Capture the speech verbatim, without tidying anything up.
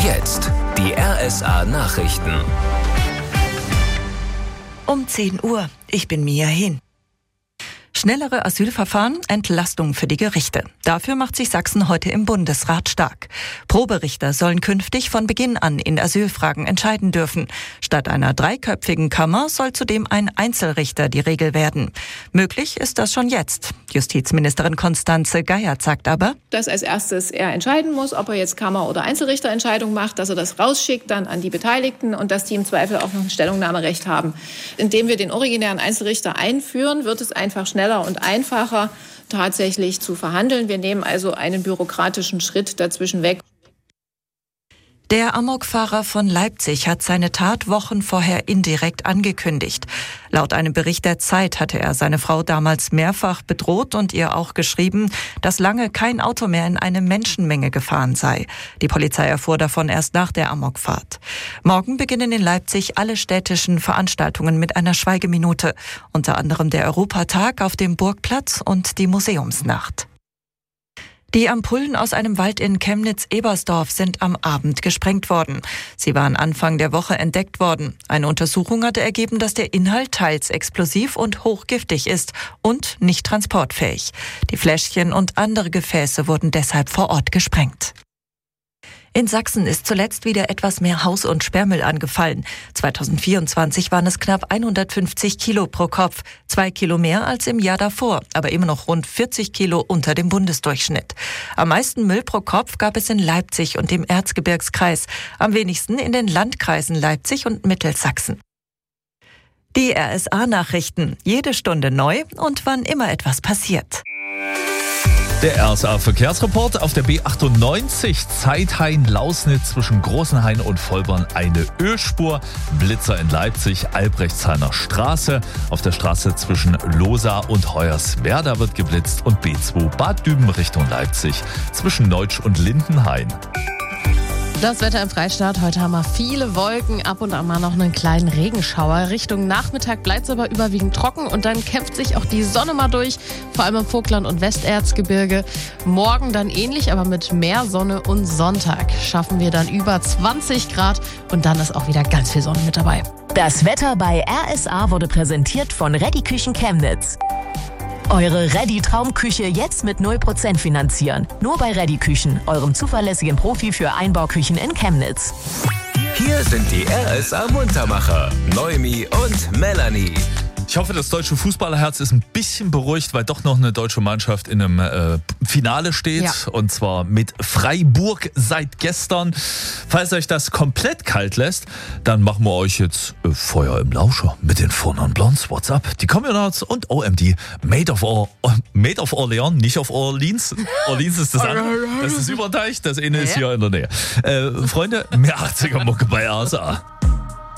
jetzt die R S A-Nachrichten. Um zehn Uhr. Ich bin Mia Hin. Schnellere Asylverfahren, Entlastung für die Gerichte. Dafür macht sich Sachsen heute im Bundesrat stark. Proberichter sollen künftig von Beginn an in Asylfragen entscheiden dürfen. Statt einer dreiköpfigen Kammer soll zudem ein Einzelrichter die Regel werden. Möglich ist das schon jetzt. Justizministerin Constanze Geiert sagt aber, dass als erstes er entscheiden muss, ob er jetzt Kammer- oder Einzelrichterentscheidung macht, dass er das rausschickt dann an die Beteiligten und dass die im Zweifel auch noch ein Stellungnahmerecht haben. Indem wir den originären Einzelrichter einführen, wird es einfach schneller und einfacher, tatsächlich zu verhandeln. Wir nehmen also einen bürokratischen Schritt dazwischen weg. Der Amokfahrer von Leipzig hat seine Tat Wochen vorher indirekt angekündigt. Laut einem Bericht der Zeit hatte er seine Frau damals mehrfach bedroht und ihr auch geschrieben, dass lange kein Auto mehr in eine Menschenmenge gefahren sei. Die Polizei erfuhr davon erst nach der Amokfahrt. Morgen beginnen in Leipzig alle städtischen Veranstaltungen mit einer Schweigeminute, unter anderem der Europatag auf dem Burgplatz und die Museumsnacht. Die Ampullen aus einem Wald in Chemnitz-Ebersdorf sind am Abend gesprengt worden. Sie waren Anfang der Woche entdeckt worden. Eine Untersuchung hatte ergeben, dass der Inhalt teils explosiv und hochgiftig ist und nicht transportfähig. Die Fläschchen und andere Gefäße wurden deshalb vor Ort gesprengt. In Sachsen ist zuletzt wieder etwas mehr Haus- und Sperrmüll angefallen. zweitausendvierundzwanzig waren es knapp hundertfünfzig Kilo pro Kopf, zwei Kilo mehr als im Jahr davor, aber immer noch rund vierzig Kilo unter dem Bundesdurchschnitt. Am meisten Müll pro Kopf gab es in Leipzig und dem Erzgebirgskreis, am wenigsten in den Landkreisen Leipzig und Mittelsachsen. Die R S A-Nachrichten, jede Stunde neu und wann immer etwas passiert. Der R S A-Verkehrsreport auf der B achtundneunzig Zeithain-Lausnitz zwischen Großenhain und Vollborn eine Ölspur. Blitzer in Leipzig, Albrechtshahner Straße. Auf der Straße zwischen Losa und Hoyerswerda wird geblitzt und B zwei Bad Düben Richtung Leipzig zwischen Neutsch und Lindenhain. Das Wetter im Freistaat. Heute haben wir viele Wolken, ab und an mal noch einen kleinen Regenschauer. Richtung Nachmittag bleibt es aber überwiegend trocken und dann kämpft sich auch die Sonne mal durch, vor allem im Vogtland und Westerzgebirge. Morgen dann ähnlich, aber mit mehr Sonne und Sonntag schaffen wir dann über zwanzig Grad und dann ist auch wieder ganz viel Sonne mit dabei. Das Wetter bei R S A wurde präsentiert von Reddy Küchen Chemnitz. Eure Reddy-Traumküche jetzt mit null Prozent finanzieren. Nur bei Reddy Küchen, eurem zuverlässigen Profi für Einbauküchen in Chemnitz. Hier sind die R S A-Muntermacher, Noemi und Melanie. Ich hoffe, das deutsche Fußballerherz ist ein bisschen beruhigt, weil doch noch eine deutsche Mannschaft in einem äh, Finale steht. Ja. Und zwar mit Freiburg seit gestern. Falls euch das komplett kalt lässt, dann machen wir euch jetzt äh, Feuer im Lauscher mit den Four Blondes. WhatsApp, die Communards und O M D. Made of, Or- Made of Orleans, nicht of Orleans. Orleans ist das andere. Das ist Überteich, das eine ist hier in der Nähe. Äh, Freunde, mehr achtziger Mucke bei R S A.